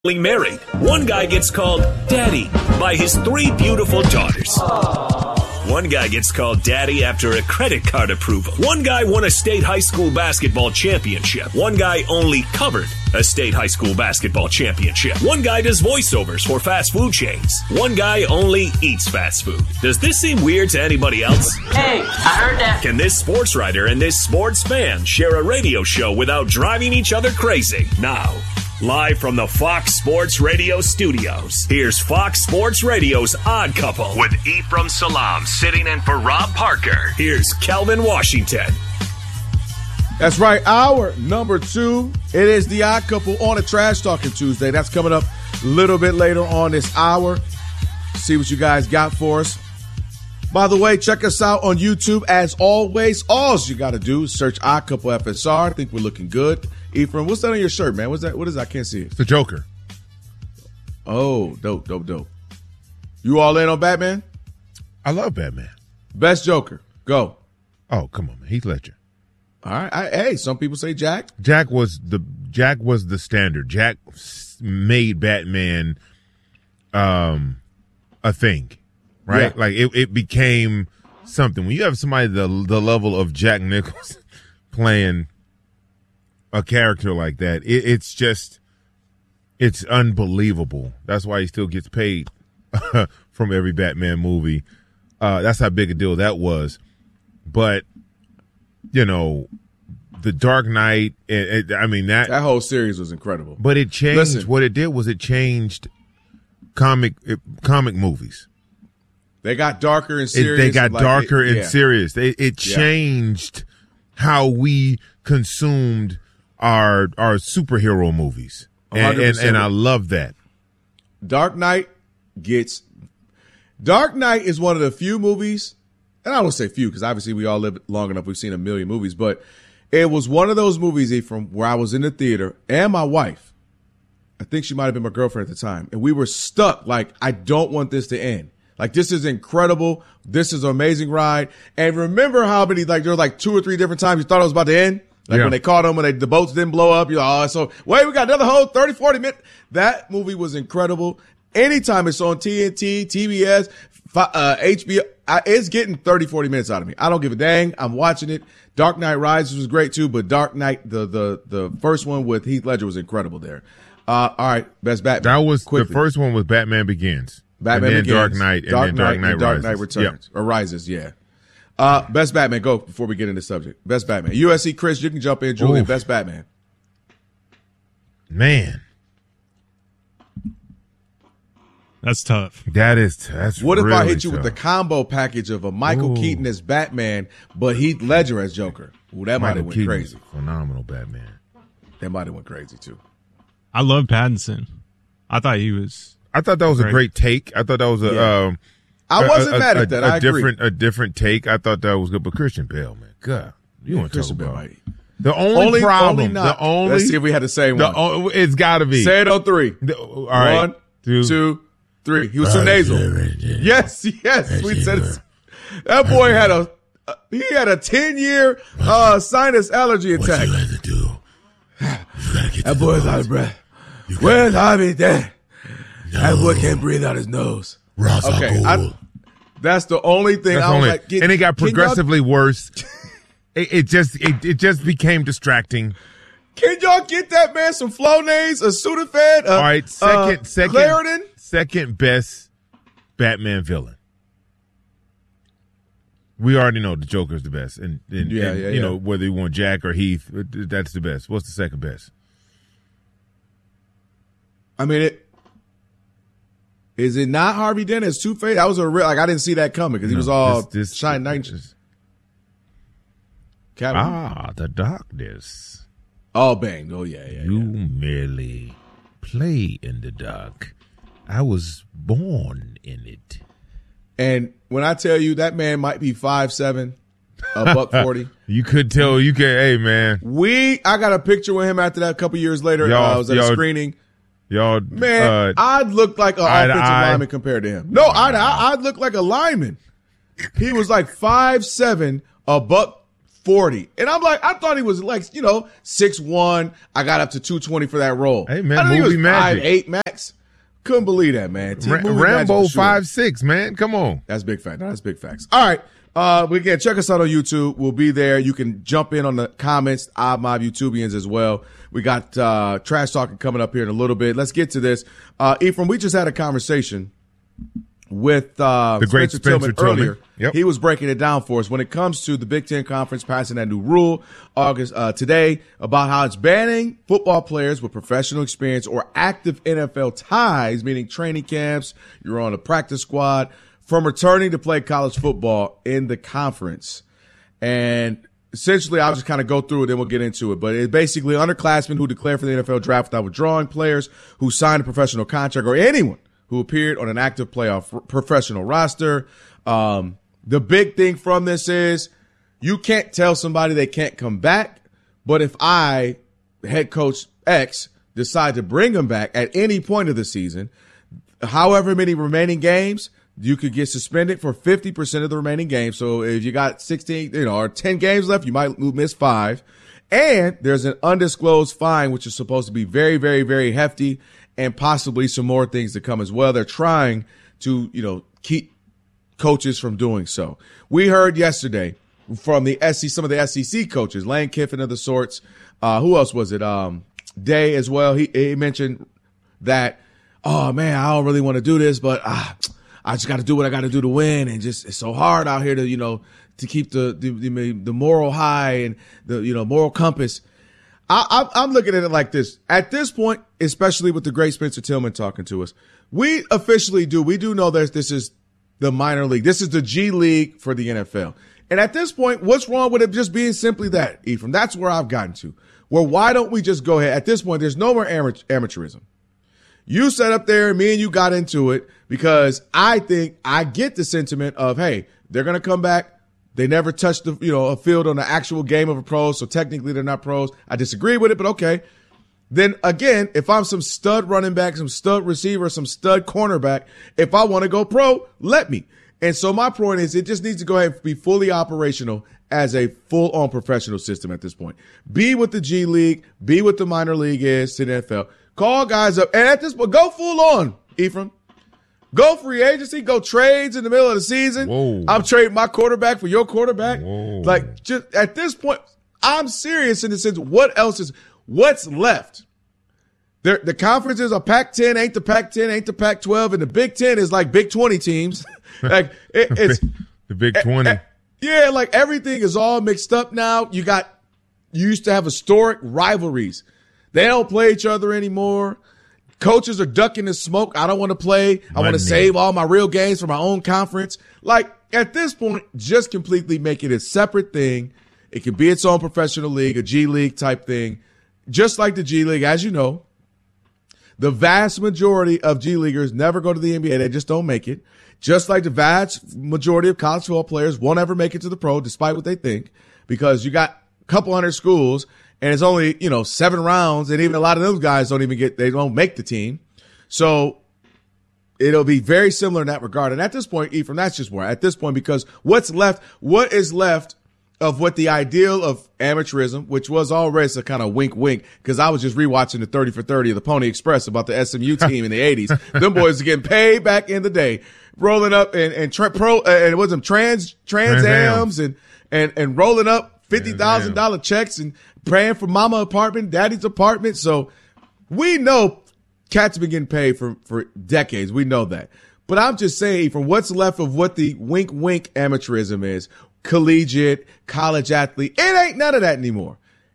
married. One guy gets called Daddy by his 3 beautiful daughters. One guy gets called Daddy after a credit card approval. One guy won a state high school basketball championship. One guy only covered a state high school basketball championship. One guy does voiceovers for fast food chains. One guy only eats fast food. Does this seem weird to anybody else? Hey, I heard that. Can this sports writer and this sports fan share a radio show without driving each other crazy? Now, live from the Fox Sports Radio studios, here's Fox Sports Radio's Odd Couple with Ephraim Salam sitting in for Rob Parker. Here's Kelvin Washington. That's right, hour number 2. It is the Odd Couple on a Trash Talking Tuesday. That's coming up a little bit later on this hour. See what you guys got for us. By the way, check us out on YouTube as always. All you got to do is search Odd Couple FSR. I think we're looking good. Ephraim, what's that on your shirt, man? What's that? What is that? I can't see it. It's the Joker. Oh, dope. You all in on Batman? I love Batman. Best Joker. Go. Oh, come on, man. Heath Ledger. All right. Hey, some people say Jack. Jack was the standard. Jack made Batman a thing, right? Yeah. Like it became something. When you have somebody the level of Jack Nicholson playing a character like that, it's unbelievable. That's why he still gets paid from every Batman movie. That's how big a deal that was. But, you know, The Dark Knight, that whole series was incredible. But it changed. Listen, what it did was it changed comic movies. They got darker and serious. Serious. It changed how we consumed our superhero movies, and I love that. Dark Knight is one of the few movies, and I don't say few because obviously we all live long enough. We've seen a million movies, but it was one of those movies, Ephraim, where I was in the theater and my wife, I think she might have been my girlfriend at the time, and we were stuck. Like, I don't want this to end. Like, this is incredible. This is an amazing ride. And remember how many, like, there were like 2 or 3 different times you thought it was about to end? Like when they caught them, when the boats didn't blow up, you're like, oh, so wait, we got another whole 30, 40 minutes. That movie was incredible. Anytime it's on TNT, TBS, HBO, it's getting 30, 40 minutes out of me. I don't give a dang. I'm watching it. Dark Knight Rises was great too, but Dark Knight, the first one with Heath Ledger was incredible there. All right, best Batman. That was quickly. The first one was Batman Begins. Batman and then Begins, Dark Knight, and then Dark Knight Rises. Dark Knight Returns, or Rises, yeah. Best Batman, go before we get into the subject. Best Batman. USC Chris, you can jump in. Julian, best Batman. Man. That's tough. That's what really if I hit you tough. with the combo package of a Michael Keaton as Batman, but Heath Ledger as Joker? Ooh, that might have went crazy. Phenomenal Batman. That might have went crazy too. I love Pattinson. I thought that was a great take. I thought that was I wasn't mad at that. I agree. A different take. I thought that was good. But Christian Bale, man, God, you want to talk Christian Bale, about right? the only problem? Let's see if we had the same one. It's got to be. Say it on 3. All right. 1, 2, 3. He was too nasal. Yes. We said it. That boy had a 10-year sinus allergy attack. What you had to do? That boy's out of breath. Where's Harvey dead? That boy can't breathe out his nose. Okay, that's the only thing. I was like, and it got progressively worse. It just became distracting. Can y'all get that man some Flonase, a Sudafed? All right, Claritin? Second best Batman villain. We already know the Joker's the best, and you know whether you want Jack or Heath, that's the best. What's the second best? I mean, is it not Harvey Dent as Two-Face? That was I didn't see that coming because he was all shine night. The darkness. Oh, bang. Oh, yeah. You merely play in the dark. I was born in it. And when I tell you that man might be 5'7", $140. You could tell. Hey, man. I got a picture with him after that a couple years later. I was at a screening. Man, I'd look like an offensive lineman compared to him. No, I'd look like a lineman. He was like 5'7", 240. And I'm like, I thought he was like, 6'1". I got up to 220 for that role. Hey, man, I think movie he was magic. 5'8" max. Couldn't believe that, man. Rambo 5'6", man. Come on. That's big fact. That's big facts. All right. Again, check us out on YouTube. We'll be there. You can jump in on the comments, Mob YouTubians as well. We got Trash Talking coming up here in a little bit. Let's get to this. Ephraim, we just had a conversation with the great Spencer Tillman earlier. Yep. He was breaking it down for us when it comes to the Big Ten Conference passing that new rule today about how it's banning football players with professional experience or active NFL ties, meaning training camps, you're on a practice squad, from returning to play college football in the conference. And essentially, I'll just kind of go through it, then we'll get into it. But it's basically underclassmen who declare for the NFL draft without withdrawing, players who signed a professional contract, or anyone who appeared on an active playoff professional roster. The big thing from this is you can't tell somebody they can't come back. But if I, head coach X, decide to bring them back at any point of the season, however many remaining games, you could get suspended for 50% of the remaining games. So if you got 16, or 10 games left, you might miss 5. And there's an undisclosed fine, which is supposed to be very, very, very hefty, and possibly some more things to come as well. They're trying to, keep coaches from doing so. We heard yesterday from some of the SEC coaches, Lane Kiffin of the sorts. Who else was it? Day as well. He mentioned that, oh man, I don't really want to do this, but I just got to do what I got to do to win, and just it's so hard out here to keep the moral high and the moral compass. I'm looking at it like this. At this point, especially with the great Spencer Tillman talking to us, we do know that this is the minor league. This is the G League for the NFL. And at this point, what's wrong with it just being simply that, Ephraim? That's where I've gotten to. Well, why don't we just go ahead? At this point, there's no more amateurism. You sat up there, me and you got into it because I think I get the sentiment of, hey, they're going to come back. They never touched a field on the actual game of a pro, so technically they're not pros. I disagree with it, but okay. Then again, if I'm some stud running back, some stud receiver, some stud cornerback, if I want to go pro, let me. And so my point is it just needs to go ahead and be fully operational as a full-on professional system at this point. Be what the G League, be what the minor league is to the NFL. Call guys up, and at this point, go full on, Ephraim. Go free agency, go trades in the middle of the season. Whoa. I'm trading my quarterback for your quarterback. Whoa. Like, just at this point, I'm serious in the sense, what's left? The conferences are Pac-10, ain't the Pac-10, ain't the Pac-12, and the Big 10 is like Big 20 teams. Like, it's the Big 20. Yeah, like everything is all mixed up now. You used to have historic rivalries. They don't play each other anymore. Coaches are ducking the smoke. I don't want to play. I want to save all my real games for my own conference. Like, at this point, just completely make it a separate thing. It can be its own professional league, a G League type thing. Just like the G League, as you know, the vast majority of G Leaguers never go to the NBA. They just don't make it. Just like the vast majority of college football players won't ever make it to the pro, despite what they think, because you got a couple hundred schools. And it's only, 7 rounds. And even a lot of those guys they don't make the team. So it'll be very similar in that regard. And at this point, Ephraim, that's just where at this point, because what is left of what the ideal of amateurism, which was always a kind of wink, because I was just rewatching the 30 for 30 of the Pony Express about the SMU team in the 80s. Them boys are getting paid back in the day, rolling up and it wasn't Trans Ams and rolling up $50,000 checks and praying for mama apartment, daddy's apartment. So we know cats have been getting paid for decades. We know that. But I'm just saying, from what's left of what the wink amateurism is, collegiate, college athlete, it ain't none of that anymore.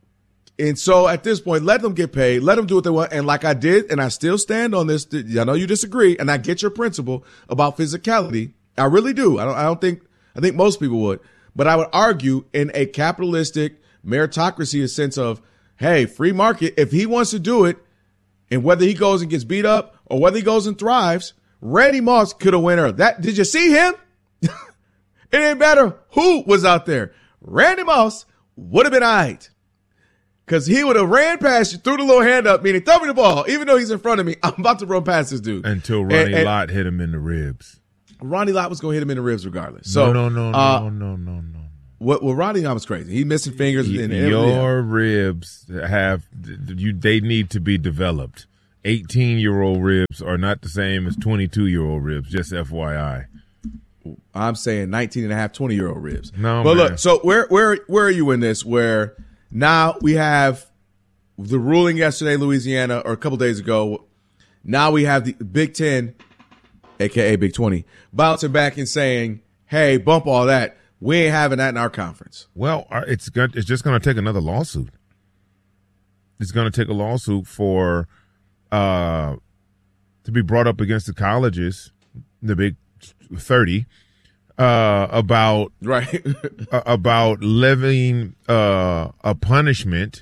And so at this point, let them get paid. Let them do what they want. And like I did, and I still stand on this. I know you disagree, and I get your principle about physicality. I really do. I think most people would. But I would argue in a capitalistic meritocracy, a sense of, hey, free market, if he wants to do it, and whether he goes and gets beat up or whether he goes and thrives, Randy Moss could have went early. Did you see him? It didn't matter who was out there. Randy Moss would have been all right. Because he would have ran past you, threw the little hand up, meaning throw me the ball. Even though he's in front of me, I'm about to run past this dude. Until Ronnie Lott hit him in the ribs. Ronnie Lott was going to hit him in the ribs regardless. So, No. what Rodney Allen's crazy. He's missing fingers. Your ribs they need to be developed. 18-year-old ribs are not the same as 22-year-old ribs, just FYI. I'm saying 19 and a half, 20-year-old ribs. No, but man. Look, so where are you in this? Where now we have the ruling yesterday, Louisiana, or a couple days ago. Now we have the Big Ten, a.k.a. Big 20, bouncing back and saying, hey, bump all that. We ain't having that in our conference. Well, it's just going to take another lawsuit. It's going to take a lawsuit for to be brought up against the colleges, the Big 30, about right about levying a punishment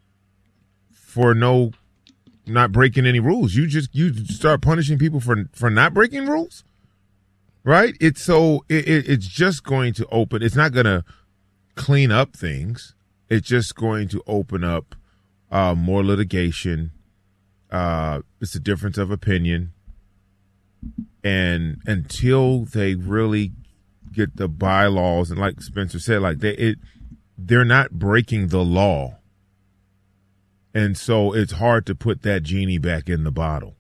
for not breaking any rules. You start punishing people for not breaking rules, right? It's just going to open. It's not going to clean up things. It's just going to open up more litigation. It's a difference of opinion. And until they really get the bylaws, and like Spencer said, like they're not breaking the law. And so it's hard to put that genie back in the bottle.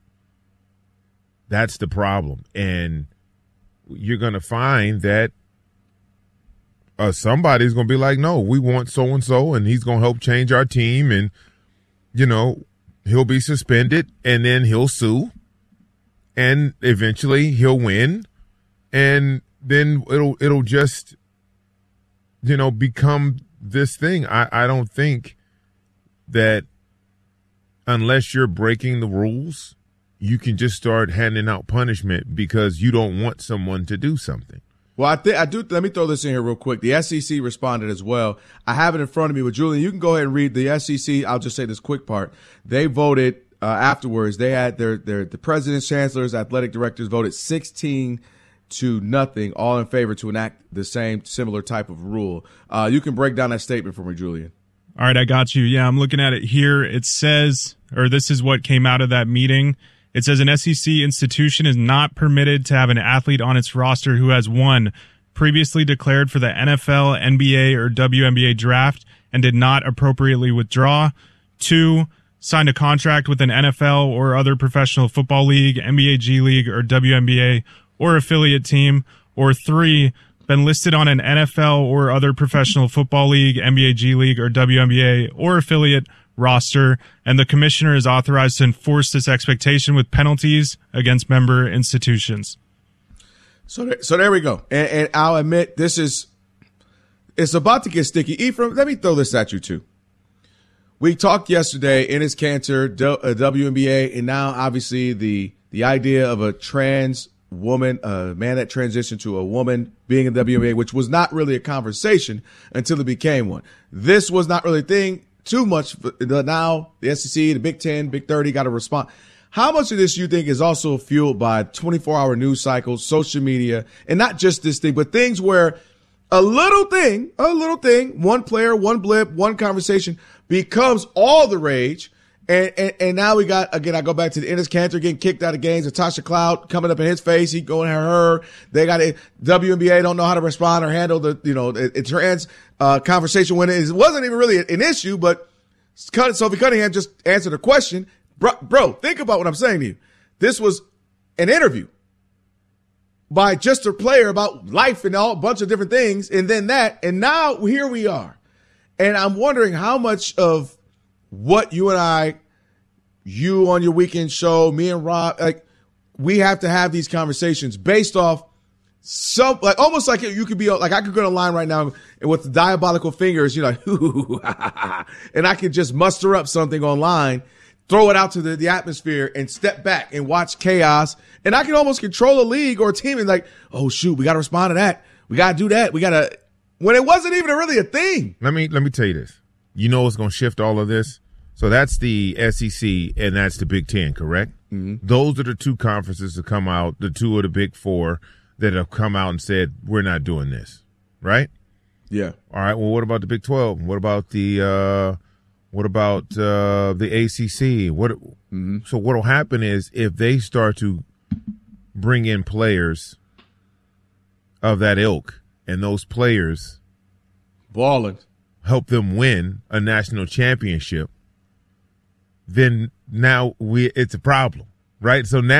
That's the problem. And you're going to find that somebody's going to be like, no, we want so-and-so, and he's going to help change our team. And, he'll be suspended, and then he'll sue. And eventually he'll win, and then it'll just, become this thing. I don't think that unless you're breaking the rules, you can just start handing out punishment because you don't want someone to do something. Well, I do. Let me throw this in here real quick. The SEC responded as well. I have it in front of me, but Julian, you can go ahead and read the SEC. I'll just say this quick part. They voted afterwards. They had the presidents, chancellors, athletic directors voted 16-0, all in favor to enact the similar type of rule. You can break down that statement for me, Julian. All right, I got you. Yeah, I'm looking at it here. It says, or this is what came out of that meeting. It says an SEC institution is not permitted to have an athlete on its roster who has, 1, previously declared for the NFL, NBA, or WNBA draft and did not appropriately withdraw. 2, signed a contract with an NFL or other professional football league, NBA G League, or WNBA, or affiliate team. Or 3, been listed on an NFL or other professional football league, NBA G League, or WNBA, or affiliate roster, and the commissioner is authorized to enforce this expectation with penalties against member institutions. So there we go. And I'll admit it's about to get sticky. Ephraim, let me throw this at you too. We talked yesterday in his cancer, WNBA, and now obviously the idea of a trans woman, a man that transitioned to a woman being in WNBA, which was not really a conversation until it became one. This was not really a thing too much. Now the SEC, the Big 10, Big 30 got to respond. How much of this you think is also fueled by 24-hour news cycles, social media, and not just this thing, but things where a little thing, one player, one blip, one conversation becomes all the rage. And now we got, again, I go back to the Enes Kanter getting kicked out of games, Natasha Cloud coming up in his face. He going at her. They got it. WNBA don't know how to respond or handle the trans conversation when it wasn't even really an issue, but Sophie Cunningham just answered a question. Bro, think about what I'm saying to you. This was an interview by just a player about life and a bunch of different things, and then that, and now here we are. And I'm wondering how much of what you and I, you on your weekend show, me and Rob, like, we have to have these conversations based off some, like, almost like you could be, like, I could go online right now and with the diabolical fingers, you're like, and I could just muster up something online, throw it out to the atmosphere and step back and watch chaos. And I can almost control a league or a team and like, oh shoot, we got to respond to that. We got to do that. We got to, when it wasn't even really a thing. Let me tell you this. You know what's going to shift all of this? So that's the SEC and that's the Big Ten, correct? Mm-hmm. Those are the two conferences that come out, the two of the Big Four that have come out and said, we're not doing this, right? Yeah. All right. Well, what about the Big 12? What about the ACC? So what'll happen is if they start to bring in players of that ilk and those players balling, help them win a national championship, then now it's a problem, right? So now